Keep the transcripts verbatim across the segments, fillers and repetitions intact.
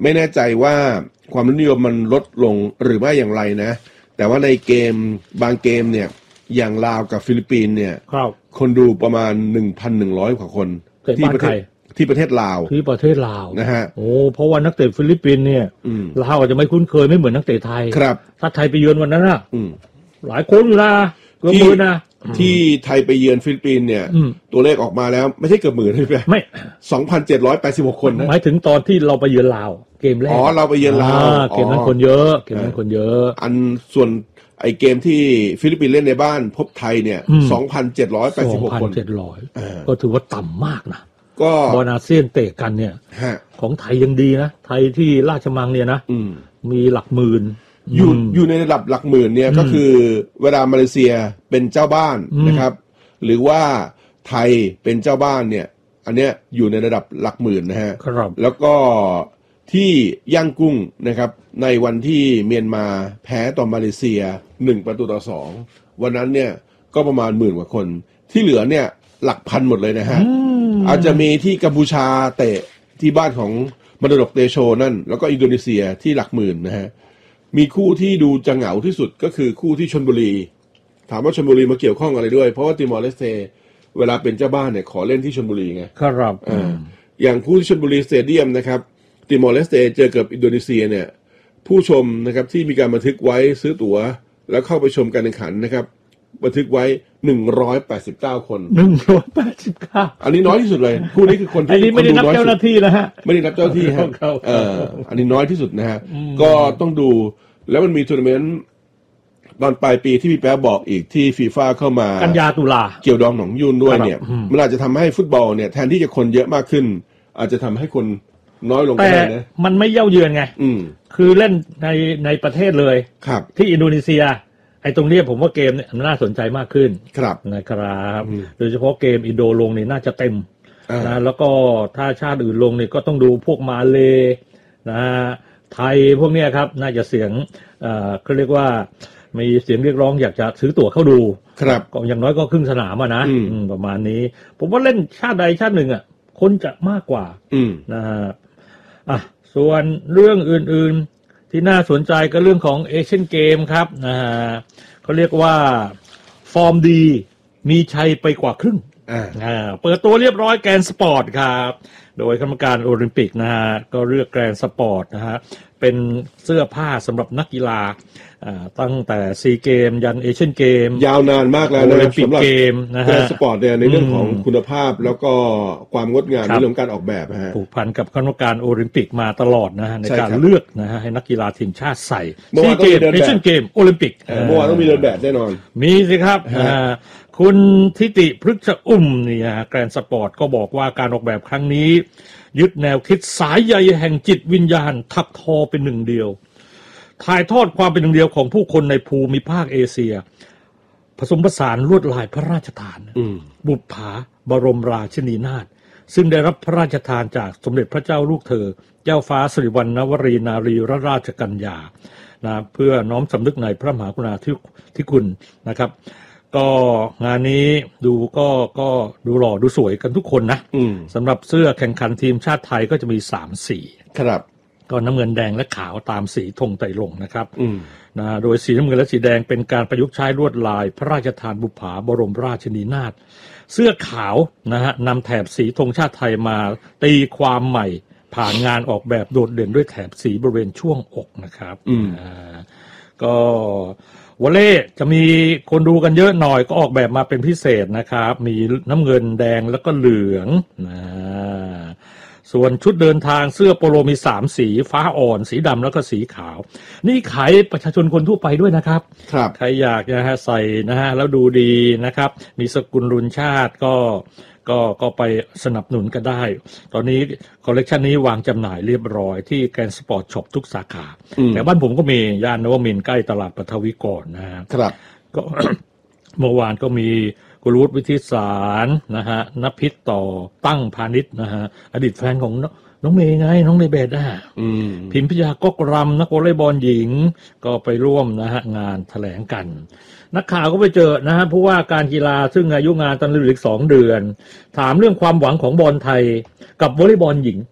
ไม่แน่ใจว่าความนิยมมันลดลงหรือไม่อย่างไรนะแต่ว่าในเกมบางเกมเนี่ยอย่างลาวกับฟิลิปปินส์เนี่ยคนดูประมาณ หนึ่งพันหนึ่งร้อย กว่าคนที่ประเทศที่ประเทศลาวที่ประเทศลาวนะฮะโอ้เพราะว่านักเตะฟิลิปปินส์เนี่ยลาวอาจจะไม่คุ้นเคยไม่เหมือนนักเตะไทยครับถ้าไทยไปเยือนวันนั้นน่ะหลายคนอยู่นะเกือบหมื่นนะที่ไทยไปเยือนฟิลิปปินส์เนี่ยตัวเลขออกมาแล้วไม่ใช่เกือบหมื่นใช่ไหมไม่ สองพันเจ็ดร้อยแปดสิบหก คนนะหมายถึงตอนที่เราไปเยือนลาวเกมแรกอ๋อเราไปเยือนลาวเกมนั้นคนเยอะเกมนั้นคนเยอะอันส่วนไอเกมที่ฟิลิปปินส์เล่นในบ้านพบไทยเนี่ย สองพันเจ็ดร้อยแปดสิบหก คนสองพันเจ็ดร้อย ก็ถือว่าต่ำมากนะก็บอลอาเซียนเตะกันเนี่ยของไทยยังดีนะไทยที่ราชมังเนี่ยนะมีหลักหมื่นอยู่อยู่ในระดับหลักหมื่นเนี่ยก็คือเวลามาเลเซียเป็นเจ้าบ้านนะครับหรือว่าไทยเป็นเจ้าบ้านเนี่ยอันเนี้ยอยู่ในระดับหลักหมื่นนะฮะแล้วก็ที่ย่างกุ้งนะครับในวันที่เมียนมาแพ้ต่อมาเลเซียหนึ่งประตูต่อสองวันนั้นเนี่ยก็ประมาณหมื่นกว่าคนที่เหลือเนี่ยหลักพันหมดเลยนะฮะอาจจะมีที่กัมพูชาเตะที่บ้านของมรดกเตโชนั่นแล้วก็อินโดนีเซียที่หลักหมื่นนะฮะมีคู่ที่ดูจะเหงาที่สุดก็คือคู่ที่ชลบุรีถามว่าชลบุรีมาเกี่ยวข้องอะไรด้วยเพราะว่าติมอร์เลสเตเวลาเป็นเจ้าบ้านเนี่ยขอเล่นที่ชลบุรีไงครับอ่าอย่างคู่ที่ชลบุรีสเตเดียมนะครับติมอร์เลสเตเจอกับอินโดนีเซียเนี่ยผู้ชมนะครับที่มีการบันทึกไว้ซื้อตั๋วแล้วเข้าไปชมการแข่งขันนะครับบันทึกไว้หนึ่งร้อยแปดสิบเก้าคนหนึ่งร้อยแปดสิบเก้าอันนี้น้อยที่สุดเลยคู่นี้คือคนที่อันนี้ไม่ได้นับเจ้าหน้าที่นะฮะไม่ได้นับเจ้าหน้าที่ฮะเอ่ออันนี้น้อยที่สุดนะฮะก็ต้องดูแล้วมันมีทัวร์นาเมนต์ตอนปลายปีที่พี่แป๊บบอกอีกที่ฟีฟ่าเข้ามากันยาตุลาเกี่ยวดองหนองยุ่นด้วยเนี่ยมันอาจจะทำให้ฟุตบอลเนี่ยแทนที่จะคนเยอะมากขึ้นอาจจะทำให้คนน้อยลงก็ได้นะมันไม่เย่าเยือนไงคือเล่นในในประเทศเลยที่อินโดนีเซียไอ้ตรงนี้ผมว่าเกมเนี่ยน่าสนใจมากขึ้นนะครับโดยเฉพาะเกมอินโดลงนี่น่าจะเต็มนะแล้วก็ถ้าชาติอื่นลงนี่ก็ต้องดูพวกมาเลนะไทยพวกเนี้ยครับน่าจะเสียงเอ่อเขาเรียกว่ามีเสียงเรียกร้องอยากจะซื้อตั๋วเข้าดูครับก็อย่างน้อยก็ครึ่งสนามอ่ะนะประมาณนี้ผมว่าเล่นชาติใดชาติหนึ่งอ่ะคนจะมากกว่านะฮะอ่ะส่วนเรื่องอื่นๆที่น่าสนใจก็เรื่องของเอเชียนเกมครับนะฮะเขาเรียกว่าฟอร์มดีมีชัยไปกว่าครึ่งอ่าเปิดตัวเรียบร้อยแกรนด์สปอร์ตครับโดยคณะกรรมการโอลิมปิกนะฮะก็เลือกแกรนด์สปอร์ตนะฮะเป็นเสื้อผ้าสำหรับนักกีฬาตั้งแต่ซีเกมยันเอเชียนเกมยาวนานมากแล้วนะครับสำหรับแกรนด์สปอร์ตเนี่ยในเรื่องของคุณภาพแล้วก็ความงดงามในเรื่องการออกแบบฮะผูกพันกับคณะกรรมการโอลิมปิกมาตลอดนะฮะในการเลือกนะฮะให้นักกีฬาทีมชาติใส่ซีเกมเอเชียนเกมโอลิมปิกเมื่อวานต้องมีเดินแบบแน่นอนมีสิครับคุณทิติพฤกษอุ่มนี่ฮะแกรนด์สปอร์ตก็บอกว่าการออกแบบครั้งนี้ยึดแนวคิดสายใยแห่งจิตวิญญาณถักทอเป็นหนึ่งเดียวถ่ายทอดความเป็นหนึ่งเดียวของผู้คนในภูมิภาคเอเชียผสมผสานลวดลายพระราชทานบุปผาบรมราชินีนาถซึ่งได้รับพระราชทานจากสมเด็จพระเจ้าลูกเธอเจ้าฟ้าสิริวัณณวรีนารีราชกัญญานะเพื่อน้อมสำนึกในพระมหากรุณาธิคุณนะครับก็งานนี้ดูก็ก็ดูหล่อดูสวยกันทุกคนนะสำหรับเสื้อแข่งขันทีมชาติไทยก็จะมีสามสีครับก็น้ำเงินแดงและขาวตามสีธงไตรรงค์นะครับนะโดยสีน้ำเงินและสีแดงเป็นการประยุกต์ใช้ลวดลายพระราชทานบุปผาบรมราชินีนาถเสื้อขาวนะฮะนำแถบสีธงชาติไทยมาตีความใหม่ผ่านงานออกแบบโดดเด่นด้วยแถบสีบริเวณช่วงอกนะครับก็วอลเลย์จะมีคนดูกันเยอะหน่อยก็ออกแบบมาเป็นพิเศษนะครับมีน้ำเงินแดงแล้วก็เหลืองนะส่วนชุดเดินทางเสื้อโปโลมีสามสีฟ้าอ่อนสีดำแล้วก็สีขาวนี่ขายประชาชนคนทั่วไปด้วยนะครับครับใครอยากนะฮะใส่นะฮะแล้วดูดีนะครับมีสกุลรุนชาติก็ก็ก็ไปสนับสนุนกันได้ตอนนี้คอลเลกชันนี้วางจำหน่ายเรียบร้อยที่แกรนด์สปอร์ตช็อปทุกสาขาแต่บ้านผมก็มีย่านนวมินทร์ใกล้ตลาดปฐวีกรนะฮะครับก็ เมื่อวานก็มีกุลวุฒิวิทิสารนะฮะณพิษต่อตั้งพาณิชย์นะฮะอดีตแฟนของน้องเมย์ไงน้องเมย์เบดอ่ะพิมพิยากกรำนักวอลเลย์บอลหญิงก็ไปร่วมนะฮะงานแถลงกันนักข่าวก็ไปเจอนะฮะผู้ว่าการกีฬาซึ่งอายุงานตอนเหลืออีกสองเดือนถามเรื่องความหวังของบอลไทยกับวอลเลย์บอลหญิง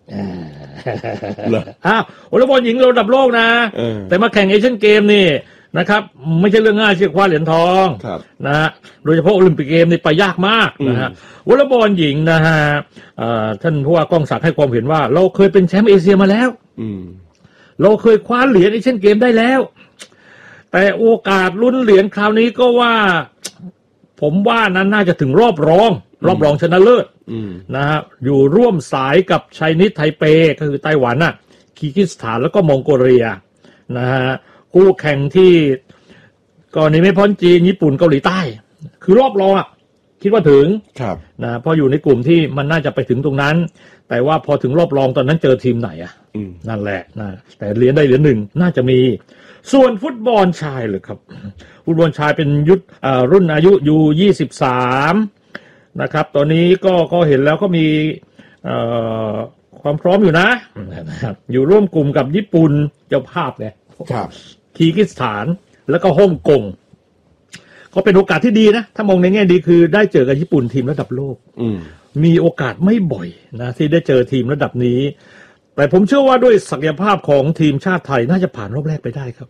อ้าววอลเลย์บอลหญิงระดับโลกนะแต่มาแข่งเอเชียนเกมนี่นะครับไม่ใช่เรื่องง่ายที่จะคว้าเหรียญทองนะฮะโดยเฉพาะโอลิมปิกเกมนี่ไปยากมากนะฮะวอลเลย์บอลหญิงนะฮะท่านผู้ว่ากองศักดิ์ให้ความเห็นว่าเราเคยเป็นแชมป์เอเชียมาแล้วเราเคยคว้าเหรียญเอเชียนเกมได้แล้วแต่โอกาสลุ้นเหรียญคราวนี้ก็ว่าผมว่านั้นน่าจะถึงรอบรองรอบรองชนะเลิศนะฮะอยู่ร่วมสายกับไชนีสไทเปก็คือไต้หวันน่ะคีร์กิสถานแล้วก็มองโกเลียนะฮะคู่แข่งที่ก่อนนี้ไม่พ้นจีนญี่ปุ่นเกาหลีใต้คือรอบรองอ่ะคิดว่าถึงนะพออยู่ในกลุ่มที่มันน่าจะไปถึงตรงนั้นแต่ว่าพอถึงรอบรองตอนนั้นเจอทีมไหนอ่ะนั่นแหละนะแต่เหรียญได้เหรียญหนึ่งน่าจะมีส่วนฟุตบอลชายเลยครับฟุตบอลชายเป็นยุทธรุ่นอายุอยู่ยี่สิบสามนะครับตอนนี้ก็ก็เห็นแล้วก็มีความพร้อมอยู่นะอยู่ร่วมกลุ่มกับญี่ปุ่นเจ้าภาพเนี่ยคีร์กิสถานแล้วก็ฮ่องกงก็เป็นโอกาสที่ดีนะถ้ามองในแง่ดีคือได้เจอกับญี่ปุ่นทีมระดับโลกมีโอกาสไม่บ่อยนะที่ได้เจอทีมระดับนี้แต่ผมเชื่อว่าด้วยศักยภาพของทีมชาติไทยน่าจะผ่านรอบแรกไปได้ครับ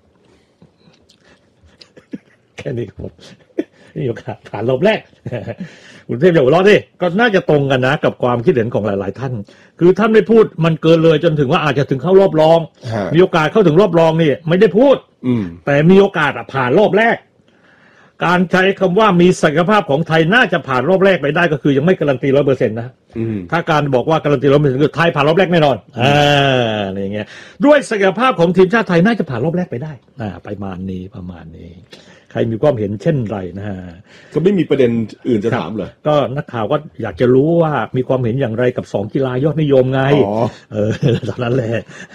แค่นี้ครับมีโอกาสผ่านรอบแรกคุณเทพอย่าหัวเราะดิก็น่าจะตรงกันนะกับความคิดเห็นของหลายๆท่านคือท่านไม่พูดมันเกินเลยจนถึงว่าอาจจะถึงเข้ารอบรองมีโอกาสเข้าถึงรอบรองนี่ไม่ได้พูดแต่มีโอกาสผ่านรอบแรกการใช้คำว่ามีศักยภาพของไทยน่าจะผ่านรอบแรกไปได้ก็คือยังไม่การันตีร้อยเปอร์เซ็นต์นะถ้าการบอกว่าการันตีร้อยเปอร์เซ็นต์คือไทยผ่านรอบแรกแน่นอนอ่าอะไรอย่างเงี้ยด้วยศักยภาพของทีมชาติไทยน่าจะผ่านรอบแรกไปได้อ่าประมาณนี้ประมาณนี้ใครมีความเห็นเช่นไรนะฮะก็ไม่มีประเด็นอื่นจะถามเลยก็นักข่าวก็อยากจะรู้ว่ามีความเห็นอย่างไรกับสองกีฬายอดนิยมไงเออตอนนั้นแหละ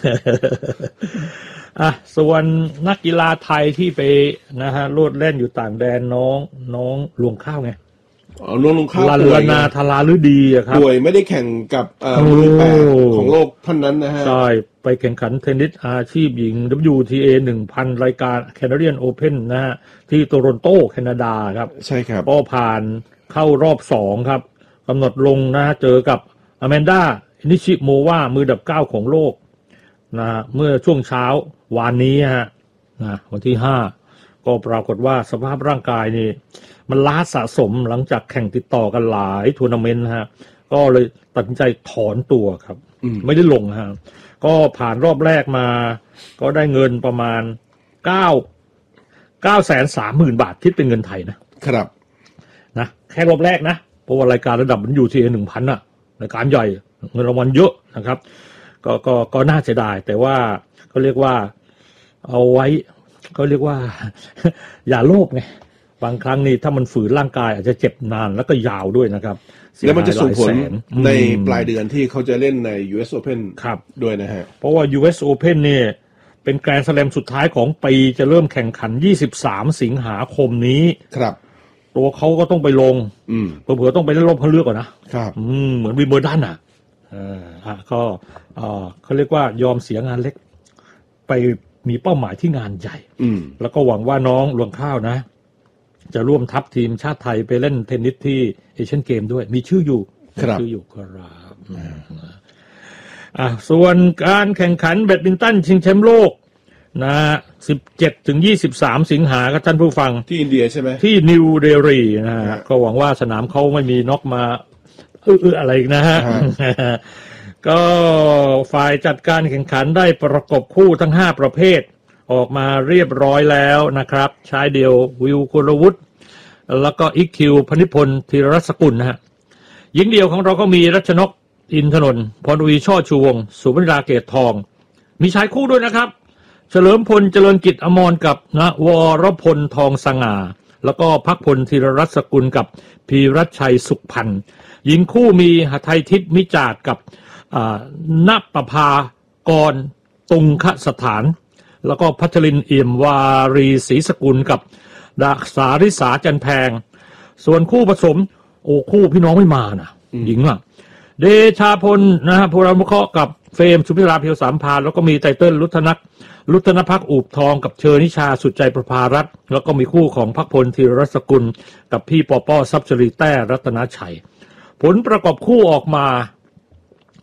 อ่ะส่วนนักกีฬาไทยที่ไปนะฮะโลดเล่นอยู่ต่างแดนน้องน้องรวงข้าวไงอ๋อน้องรวงข้าวลาลนาทาราฤดีอะครับป่วยไม่ได้แข่งกับเอ่อมือแปดของโลกท่านนั้นนะฮะใช่ไปแข่งขันเทนนิสอาชีพหญิง ดับเบิลยู ที เอ หนึ่งพัน รายการ Canadian Open นะฮะที่โตรอนโตแคนาดาครับใช่ครับก็ผ่านเข้ารอบสองครับกำหนดลงนะเจอกับอแมนดานิชิโมวามือดับเก้าของโลกนะเมื่อช่วงเช้าวานนี้ฮะนะวันที่ห้าก็ปรากฏว่าสภาพร่างกายนี่มันล้าสะสมหลังจากแข่งติดต่อกันหลายทัวร์นาเมนต์ฮะก็เลยตัดสินใจถอนตัวครับไม่ได้ลงฮะก็ผ่านรอบแรกมาก็ได้เงินประมาณเก้าเก้าแสนสามหมื่นบาทคิดเป็นเงินไทยนะครับนะแค่รอบแรกนะเพราะว่ารายการระดับมันอยู่ที่หนึ่งพันอ่ะรายการใหญ่เงินรางวัลเยอะนะครับก็ก็ก็น่าเสียดายแต่ว่าเขาเรียกว่าเอาไว้เขาเรียกว่าอย่าโลภไงบางครั้งนี่ถ้ามันฝืนร่างกายอาจจะเจ็บนานแล้วก็ยาวด้วยนะครับแล้วมันจะส่งผลในปลายเดือนที่เขาจะเล่นใน ยู เอส Open ครับด้วยนะฮะเพราะว่า ยู เอส Open เนี่ยเป็นแกรนด์สแลมสุดท้ายของปีจะเริ่มแข่งขันยี่สิบสามสิงหาคมนี้ครับตัวเขาก็ต้องไปลงเผื่อๆต้องไปเล่นรอบคัดเลือกก่อนนะครับเหมือนวิมเบิลดันอ่ะอ่าก็เขาเรียกว่ายอมเสียงานเล็กไปมีเป้าหมายที่งานใหญ่แล้วก็หวังว่าน้องรวงข้าวนะจะร่วมทัพทีมชาติไทยไปเล่นเทนนิสที่เอเชียนเกมด้วยมีชื่ออยู่ชื่ออยู่ครับอ่ะส่วนการแข่งขันแบดมินตันชิงแชมป์โลกนะสิบเจ็ดถึงยี่สิบสามสิงหาครับท่านผู้ฟังที่อินเดียใช่ไหมที่นิวเดลีนะฮะก็หวังว่าสนามเขาไม่มีน็อกมาเอออะไรอีกนะฮะก็ฝ่ายจัดการแข่งขันได้ประกบคู่ทั้งห้าประเภทออกมาเรียบร้อยแล้วนะครับชายเดียววิวกุลวุฒิแล้วก็อิคิวพนิพนธ์ธีรรัศกุลนะฮะหญิงเดียวของเราก็มีรัชนกอินทนนท์พรวีช่อชูวงศ์สุวรรณาเกตทองมีชายคู่ด้วยนะครับเฉลิมพลเจริญกิจอมรกับนะวรพลทองสง่าแล้วก็ภักพลธีรรัศกุลกับพีรัชชัยสุขพันธ์หญิงคู่มีหทัยทิพย์มิจาดกับณปภากรตุงคสถานแล้วก็พัชรินเอี่ยมวารีศรีสกุลกับดาสาริสาจันแพงส่วนคู่ผสมโอ้คู่พี่น้องไม่มานะหญิงอ่ะเดชาพลนะฮะพลมุขกับเฟรมสุพิราเพียวสามพานแล้วก็มีไตเติ้ลลุทธนักลุทธนภักอูบทองกับเชอนิชาสุดใจประภารัตน์แล้วก็มีคู่ของภักพลธีรรัศกุลกับพี่ปอป้อซับชรีแต้รัตนชัยผลประกอบคู่ออกมา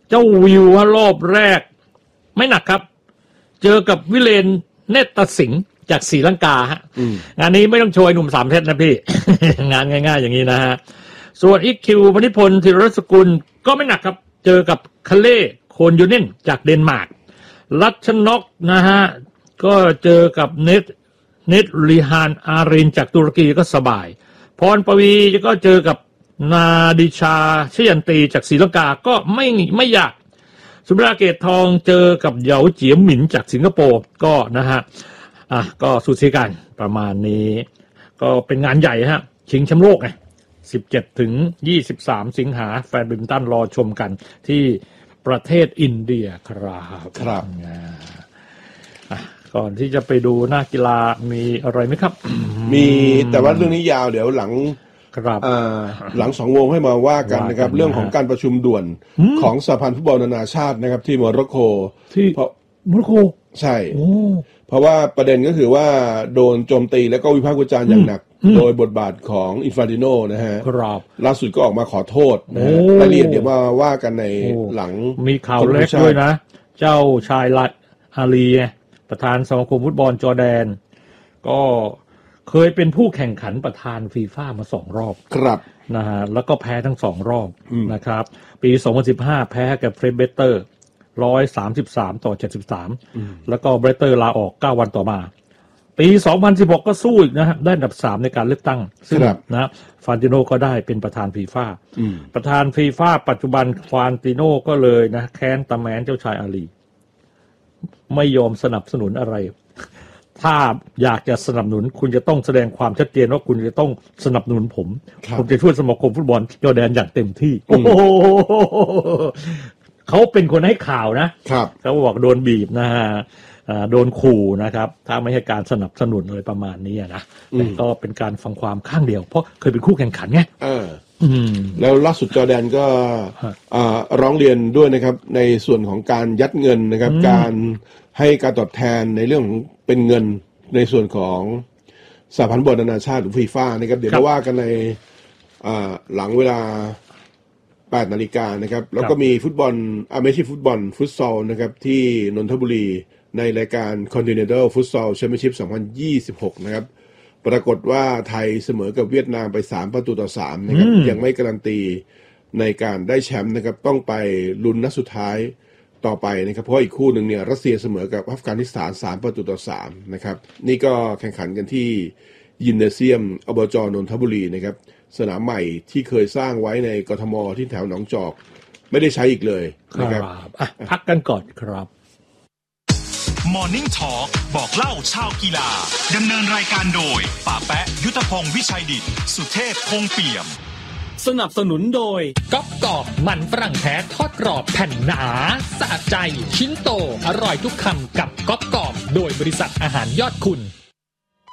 เจ้าวิวรอบแรกไม่หนักครับเจอกับวิเลนเนตรสิงห์จากศรีลังกาฮะงานนี้ไม่ต้องโชยหนุ่มสามเพชรนะพี่ งานง่ายๆอย่างนี้นะฮะส่วนอีกคิวพนิพนธ์ธีรสกุลก็ไม่หนักครับเจอกับคาเล่โคนยูเนนจากเดนมาร์กรัชนกนะฮะก็เจอกับเนตเนตรีฮานอารินจากตุรกีก็สบายพรปวีก็เจอกับนาดิชาชยันตีจากศรีลังกาก็ไม่ไม่ยากสุภราเกตทองเจอกับเหยาเจียมหมินจากสิงคโปร์ก็นะฮะอ่ะก็สู้ซีกันประมาณนี้ก็เป็นงานใหญ่ฮะชิงแชมป์โลกไงสิบเจ็ดถึงยี่สิบสามสิงหาแฟนแบดมินตันรอชมกันที่ประเทศอินเดียครับครับอ่ะก่อนที่จะไปดูหน้ากีฬามีอะไรไหมครับมีแต่ว่าเรื่องนี้ยาวเดี๋ยวหลังครับหลังสองโมงให้มาว่ากันนะครับเรื่องของการประชุมด่วนของสหพันธ์ฟุตบอลนานาชาตินะครับที่โมร็อกโกที่โมร็อกโกใช่เพราะว่าประเด็นก็คือว่าโดนโจมตีแล้วก็วิพากษ์วิจารณ์อย่างหนักโดยบทบาทของอินฟานติโนนะฮะล่าสุดก็ออกมาขอโทษนะฮะรายละเอียดเดี๋ยวมาว่ากันในหลังมีข่าวเล็กด้วยนะเจ้าชายลัดอาลีประธานสมาคมฟุตบอลจอร์แดนก็เคยเป็นผู้แข่งขันประธานฟีฟ่ามาสองรอบครับนะฮะแล้วก็แพ้ทั้งสองรอบนะครับปีสองพันสิบห้าแพ้กับเฟรดเบเตอร์หนึ่งร้อยสามสิบสามต่อเจ็ดสิบสามแล้วก็เบเตอร์ลาออกเก้าวันต่อมาปีสองพันสิบหกก็สู้อีกนะฮะได้อันดับสามในการเลือกตั้งซึ่งนะฟานติโนก็ได้เป็นประธานฟีฟ่าประธานฟีฟ่าปัจจุบันฟานติโนก็เลยนะแค้นตาแมนเจ้าชายอาลีไม่ยอมสนับสนุนอะไรถ้าอยากจะสนับสนุนคุณจะต้องแสดงความชัดเจนว่าคุณจะต้องสนับสนุนผมผมจะช่วยสมาคมฟุตบอลจอร์แดนอย่างเต็มที่โอ้โหเขาเป็นคนให้ข่าวนะเขาบอกโดนบีบนะฮะโดนขู่นะครับถ้าไม่ให้การสนับสนุนอะไรประมาณนี้นะแต่ก็เป็นการฟังความข้างเดียวเพราะเคยเป็นคู่แข่งขันไงแล้วล่าสุดจอร์แดนก็ร้องเรียนด้วยนะครับในส่วนของการยัดเงินนะครับการให้การตอบแทนในเรื่องของเป็นเงินในส่วนของสหพันธ์ฟุตบอลนานาชาติหรือฟีฟ่านะครับเดี๋ยวมาว่ากันในหลังเวลาแปดนาฬิกานะครับแล้วก็มีฟุตบอลอ่ไม่ใช่ฟุตบอลฟุตซอลนะครับที่นนทบุรีในรายการ Continental Futsal Championship สองพันยี่สิบหกนะครับปรากฏว่าไทยเสมอกับเวียดนามไปสามประตูต่อสามนะครับยังไม่การันตีในการได้แชมป์นะครับต้องไปลุ้นนัดสุดท้ายต่อไปนะครับเพราะอีกคู่หนึ่งเนี่ยรัสเซียเสมอกับอัฟกานิสถานสามประตูต่อสามนะครับนี่ก็แข่งขันกันที่ยิมเนเซียมอบจ.นนทบุรีนะครับสนามใหม่ที่เคยสร้างไว้ในกทมที่แถวหนองจอกไม่ได้ใช้อีกเลยนะครับพักกันก่อนครับ Morning Talk บอกเล่าชาวกีฬาดำเนินรายการโดยป๋าแปะยุทธพงศ์วิชัยดิษฐ์สุเทพคงเปี่ยมสนับสนุนโดยก๊อบกรอบมันฝรั่งแท้ทอดกรอบแผ่นหนาสะใจชิ้นโตอร่อยทุกคำกับก๊อบกรอบโดยบริษัทอาหารยอดคุณ